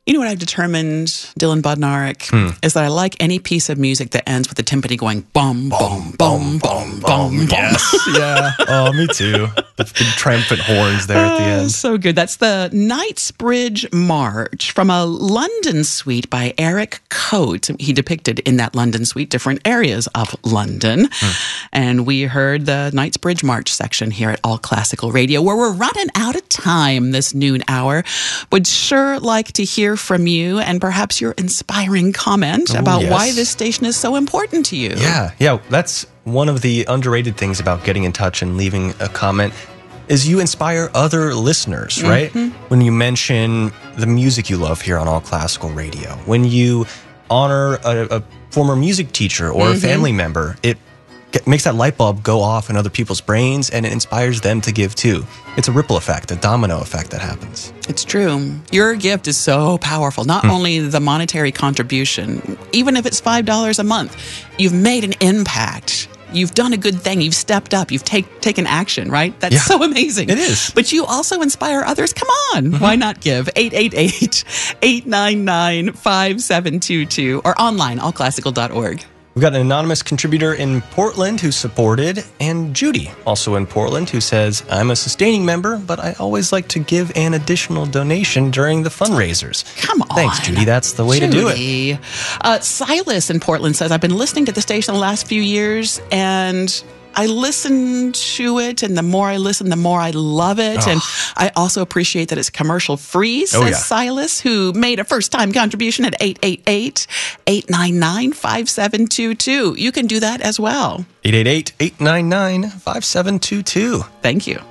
You know what I've determined, Dylan Bodnarik, is that I like any piece of music that ends with the timpani going bum, bum, bum, bum, bum, bum. Yes, yeah. Oh, me too. The triumphant horns there at the end. So good. That's the Knightsbridge March from a London suite by Eric Coate. He depicted in that London suite different areas of London. And we heard the Knightsbridge March section here at All Classical Radio, where we're running out of time this noon hour. Would sure like to hear from you and perhaps your inspiring comment about why this station is so important to you. Yeah. That's one of the underrated things about getting in touch and leaving a comment is you inspire other listeners, right? When you mention the music you love here on All Classical Radio, when you honor a former music teacher or a family member, it makes that light bulb go off in other people's brains and it inspires them to give too. It's a ripple effect, a domino effect that happens. It's true. Your gift is so powerful. Not only the monetary contribution, even if it's $5 a month, you've made an impact. You've done a good thing. You've stepped up. You've taken action, right? That's so amazing. It is. But you also inspire others. Come on. Why not give? 888-899-5722 or online, allclassical.org. We've got an anonymous contributor in Portland who supported, and Judy, also in Portland, who says, I'm a sustaining member, but I always like to give an additional donation during the fundraisers. Come on. Thanks, Judy. That's the way to do it. Silas in Portland says, I've been listening to the station the last few years, and I listen to it, and the more I listen, the more I love it. And I also appreciate that it's commercial free, says Silas, who made a first-time contribution at 888-899-5722. You can do that as well. 888-899-5722. Thank you.